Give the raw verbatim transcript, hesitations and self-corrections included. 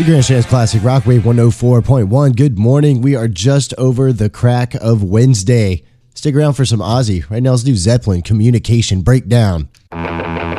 The Grandstand's Classic Rock Wave one oh four point one. Good morning. We are just over the crack of Wednesday. Stick around for some Ozzy. Right now, let's do Zeppelin Communication Breakdown.